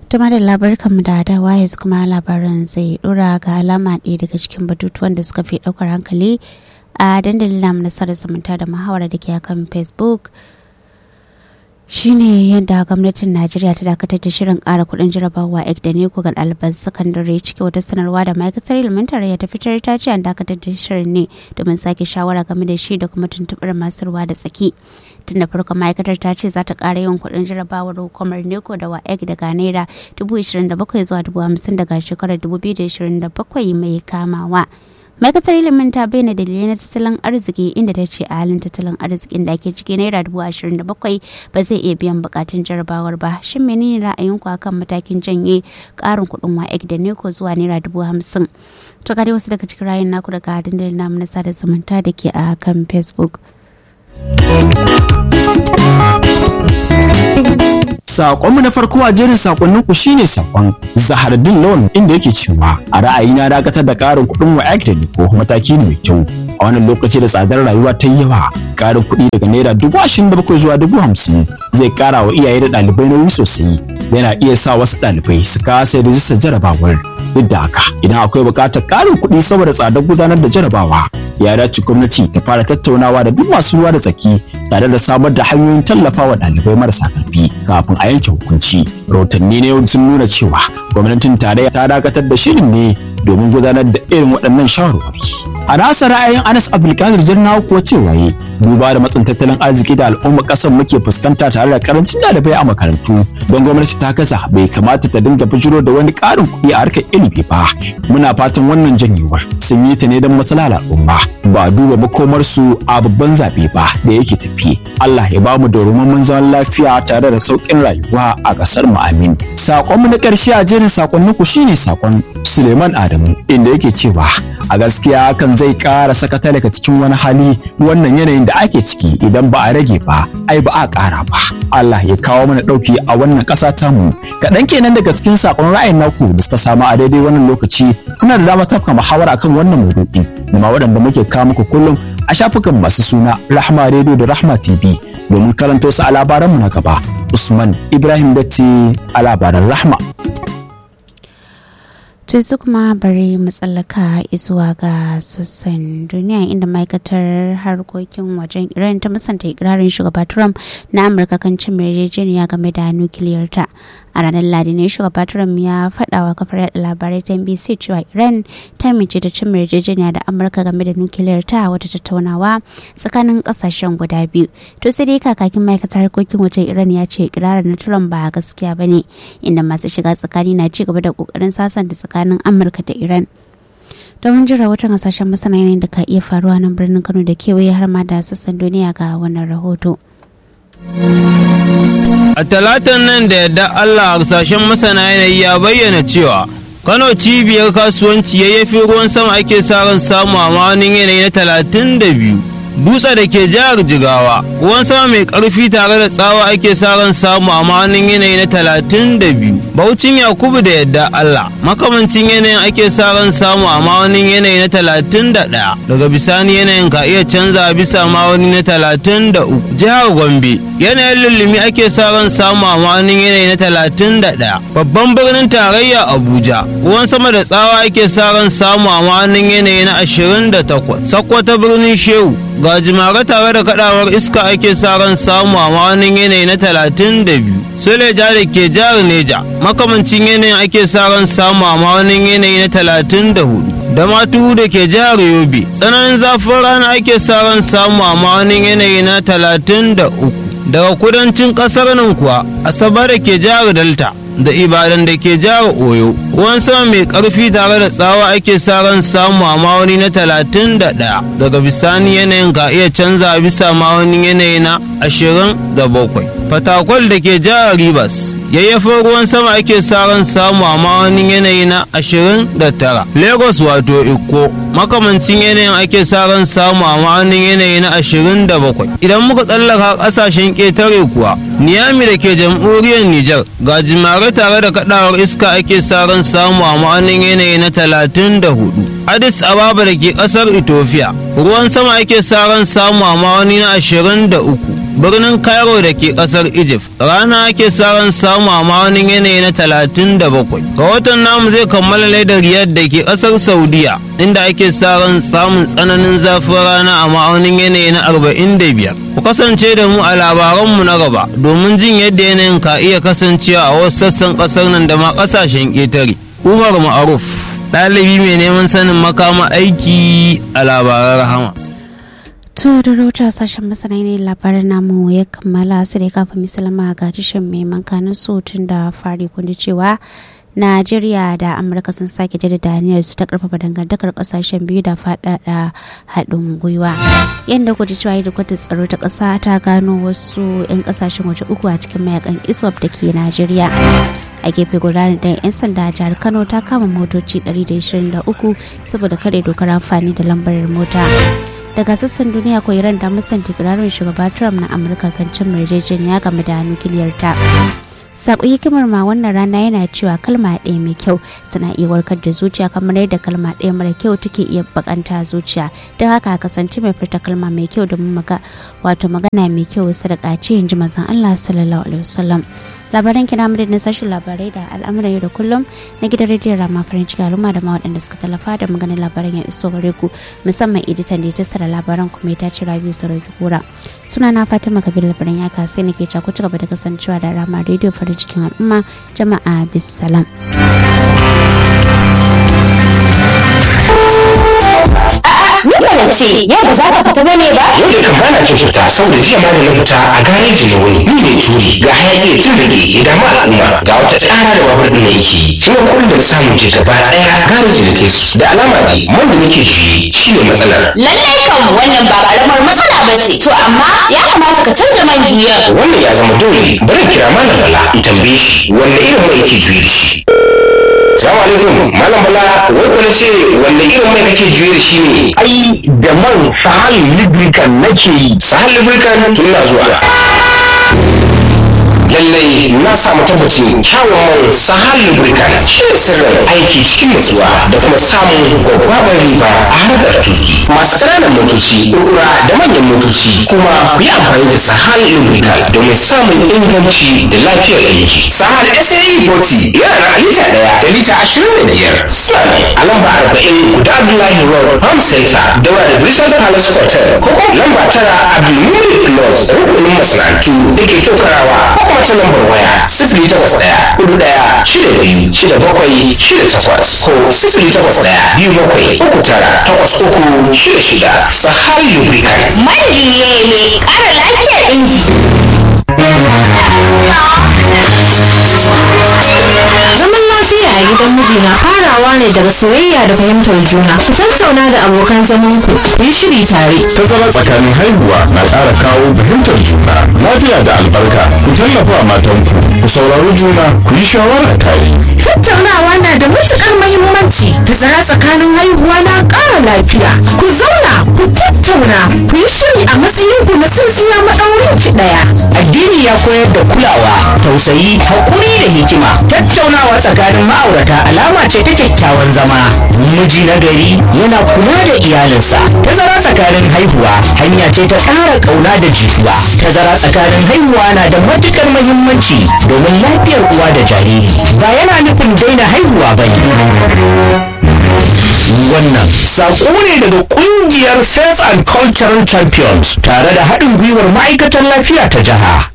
Tuma da labarkanmu da dawa yanzu kuma labaran zai dora ga alama ɗaya daga cikin batutuwan da suka fi ɗaukar hankali a dandalin namu na sada zumunta da muhawara da ke akan Facebook shine yadda gwamnatin Najeriya ta dakatar da shirin ƙara kuɗin jarabawa ek da neko ga ɗaliban sakandare ciki wata sanarwa da ma'aikatar ilimin tarayya ta fitar ta ce an dakatar da shirin ne domin sake shawara game da shi da kuma tuntuɓar masu ruwa da tsaki. Tun da farko ma'aikatar ta ce za ta ƙara yawan kuɗin jarabawar hukumar neko da waec daga naira 27,000 zuwa 50,000 daga shekarar 2027 mai kamawa. Ma'aikatar ilimin ta bayyana dalilai na tattalin arziki inda ta ce a halin tattalin arzikin da ake ciki naira 27,000 ba zai iya biyan bukatun jarabawar ba. Shin menene ra'ayinku akan matakin janye ƙarin kuɗin waec da neko zuwa naira 50,000? To ga dai wasu daga cikin ra'ayin naku daga dandalin namu na sada zumunta da ke a kan Facebook. Sakonmu na farko a jerin sakonninku shine sakon Zahardin Lawan inda yake cewa a ra'ayina dakatar da karin kuɗin waec da neko mataki ne mai kyau a wannan lokaci da tsadar rayuwa ta yi yawa. Karin kuɗi daga naira 27,000 zuwa 50,000 zai kara wa iyaye da ɗalibai nauyi sosai, yana iya sa wasu ɗalibai su kasa rijistar jarabawar. Duk da haka idan akwai buƙatar karin kuɗi saboda tsadar gudanar da jarabawa ya dace gwamnati ta fara tattaunawa da duk masu ruwa da tsaki tare da samar da hanyoyin tallafawa ɗalibai marasa karfi kafin a yanke hukunci. Rahotanni ne sun nuna cewa gwamnatin tarayya ta dakatar da shirin ne domin gudanar da irin waɗannan shawarwari. A nasa ra'ayin Anas Abdulkadir Jarnawa kuwa cewa duba da matsin tattalin arziki da al'ummar ƙasar muke fuskanta tare da karancin ɗalibai a makarantu don gwamnati ta kasa bai kamata ta dinga bijiro da wani ƙarin kuɗi a harkar ilimi ba. Muna fatan wannan janyewar sun yi ta ne don maslahar al'umma ba duba makomarsu a babban zaɓe ba da yake tafi. Allah ya bamu da rumammun zaman lafiya tare da sauƙin rayuwa a ƙasar mu amin. Saƙonmu na ƙarshe a jerin saƙonninku shine saƙon Suleiman Adamu inda yake cewa a gaskiya hakan zai ƙara saka talaka cikin wani hali wannan yanayin da ake ciki idan ba a rage ba ai ba a ƙara ba. Allah ya kawo mana ɗauki a wannan ƙasa tamu. Kaɗan kenan daga cikin saƙon ra'ayin naku da suka samu a daidai wannan lokaci. Kuna da damar tafka muhawara akan wannan maudu'in kuma waɗanda muke kawo muku kullum a shafukan masu suna Rahma Radio da Rahma TV domin karanto su a labaranmu na gaba. Usman Ibrahim Datti a labaran Rahma. Yanzu kuma bari mu tsallaka zuwa ga sassan duniya inda ma'aikatar harkokin wajen Iran ta musanta ikirarin shugaba Trump na Amurka kan cin yarjejeniya game da nukiliyar ta. A ranar Ladi ne shugaba Trump ya faɗa wa kafar yada labarai ta NBC cewa Iran ta amince da cin yarjejeniya da Amurka game da nukiliyar ta wata tattaunawa tsakanin ƙasashen guda biyu. To sai dai kakakin ma'aikatar harkokin wajen Iran ya ce ikirarin na Trump ba gaskiya bane, inda masu shiga tsakani na ci gaba da kokarin sasanta tsakanin Amurka da Iran. Domin jin rahoton hasashen masana yanayin da ka iya faruwa nan birnin Kano da kewaye har ma da sassan duniya ga wannan rahoto. A talatan nan da yadda Allah harsashen masana yanayi ya bayyana cewa Kano cibiyar kasuwanci yayyafi ruwan sama ake sa ran samu a ma'aunin yanayi na 32. Dutse da ke jihar Jigawa ruwan sama mai ƙarfi tare da tsawa ake sa ran samu a ma'aunin yanayi na 32. Baucin Yakubu da yadda Allah makamancin yanayin ake sa ran samu a ma'aunin yanayi na 31. Daga bisani yanayin ka iya canza bisa ma'auni na 33. Jihar Gombe yanayin lullumi ake sa ran samu a ma'aunin yanayi na 31. Babban birnin tarayya Abuja ruwan sama da tsawa ake sa ran samu a ma'aunin yanayi na 28. Sokoto birnin Shehu gajimare tare da kadawar iska ake sa ran samu a ma'aunin yanayi na 32. Suleja da ke jihar Neja makamancin yanayin ake sa ran samu a ma'aunin yanayi na 34. Da Maturu da ke jihar Yobe tsananin zafin rana ake sa ran samu a ma'aunin yanayi na 33. Daga kudancin kasar nan kuwa Asabar da ke jihar Delta da Ibadan da ke jihar Oyo ruwan sama mai karfi tare da tsawa ake sa ran samu a ma'auni na 31. Daga bisani yanayin ka iya canza bisa ma'aunin yanayi na 27. Fatakwal da ke jihar Rivers yayyafin ruwan sama ake sa ran samu a ma'aunin yanayi na 29. Lagos wato Ikko makamancin yanayin ake sa ran samu a ma'aunin yanayi na 27. Idan muka tsallaka kasashen ƙetare kuwa Niyami da ke jamhuriyar Nijar gajimare tare da kadawar iska ake sa ran samu a ma'aunin yanayi na 34. Addis Ababa da ke kasar Ethiopia ruwan sama ake sa ran samu a ma'auni na 23. birnin Cairo da ke kasar Egypt rana ake sa ran samu a ma'aunin yanayi na 37. Rahoton namu zai kammala ne da Riyadh da ke kasar Saudiya inda ake sa ran samun tsananin zafin rana a ma'aunin yanayi na 45. Ku kasance da mu a labaranmu na gaba domin jin yadda yanayin ka iya kasancewa a wasu sassan kasar nan da ma kasashen ƙetare. Umar Ma'aruf, ɗalibi mai neman sanin makama aiki a labaran Rahama. To da rota sashen masana ne labarin namu ya kammala su da kafin misalama ga tashin mai mankanin tun da fari kundi cewa Najeriya da Amurka sun sake jaddada aniyar su ta karfafa dangantakar kasashen biyu da faɗaɗa haɗin gwiwa. Yadda kuji cewa hedikwatar tsaro ta ƙasa ta gano wasu 'yan ƙasashen waje uku a cikin mayakan ISWAP da ke Najeriya. A gefe guda da 'yan sanda a jihar Kano ta kama motoci 123 saboda kare dokar amfani da lambar mota. Daga sassan duniya ko Iran ta musanta ikirarin shugaba Trump na Amurka kan cin yarjejeniya game da nukiliyar ta. Sako hikimar ma wannan rana yana cewa kalma ɗaya mai kyau tana iya warkar da zuciya kamar yadda kalma ɗaya mara kyau take iya bakanta zuciya. Don haka kasance mai furta kalma mai kyau domin magana mai kyau sadaka ce in ji manzon Allah sallallahu alaihi wasallam. Labaran kina mu na sashen labarai da al'amuran yau da kullum na gidan rediyon Rama farin ciki al'umma da ma waɗanda suka tallafa da maganin labaran ya iso gare ku musamman editan da ya tattara labaran kuma ya tace Rabiu Sarauki Kura. Suna na Fatima Kabir labaran ya kasai nake ku ci gaba da kasancewa da Rama rediyo farin cikin al'umma jama'a bisalam. Nuna ce yau ba za ka fita bane ba? Yau da kan bana cin fita saboda jiya ma da na fita a gareji na wuni. Ni ne turi ga hayaki ya tun rage ya damu al'umma ga wata ƙara da babur ɗin yake. Shi ne kullum da samun je gaba ɗaya gareji da kai su. Da alama dai man da nake juye shi ne matsalar. Lallai kan wannan ba ƙaramar matsala ba ce. To amma ya kamata ka canza man juyar. Wannan ya zama dole bari in kira Malam Bala in tambaye shi wanne irin mai yake juye da shi. Salamu alaikum Malam Bala wai kuna ce wanne irin mai kake juye da shi ne? Ai da man Sahal Lubricant nake yi. Sahal Lubricant tun na zuwa. Lallai na samu tabbacin kyawun Sahal Lubricant shi ne sirrin aiki cikin nutsuwa da kuma samun gwaggwabar riba a harkar tuki. Masu ƙananan motoci, kurkura da manyan motoci kuma ku yi amfani da Sahal Lubricant domin samun inganci da lafiyar aiki. Sahal SAE 40 yana da lita 1 da lita 25. Suna ne a lamba 40 guda Abdullahi Road, Farm Center, daura da Bristol Palace Hotel, ko kuma lamba 9 Abdulmumin Close, rukunin masana'antu da ke tokarawa ko kuma ta lambar waya 08141626768 ko 08127398366. Sahal Lubricant. Man juye ne ƙara lafiyar inji. Zaman lafiya a gidan miji na farawa ne daga soyayya da fahimtar juna. Ku tattauna da abokan zaman ku yi shiri tare. Tazara tsakanin haihuwa na ƙara kawo fahimtar juna, lafiya da albarka. Ku tallafa matanku, ku saurari juna, ku yi shawara tare. Tattaunawa na da matuƙar muhimmanci. Tazara tsakanin haihuwa na ƙara lafiya. Ku zauna, ku tattauna, ku yi shiri a matsayin ku na tsintsiya maɗaurin ki ɗaya. Addini ya koyar da kulawa, tausayi, haƙuri da hikima. Tattaunawa tsakanin ma'aurata alama ce ta kyakkyawan zama. Miji na gari yana kula da iyalinsa. Tazara tsakanin haihuwa hanya ce ta ƙara ƙauna da jituwa. Tazara tsakanin haihuwa na da matuƙar muhimmanci domin lafiyar uwa da jariri. Ba yana nufin daina haihuwa ba ne. Wannan saƙo ne daga ƙungiyar Faith and Cultural Champions tare da haɗin gwiwar ma'aikatan lafiya ta jiha.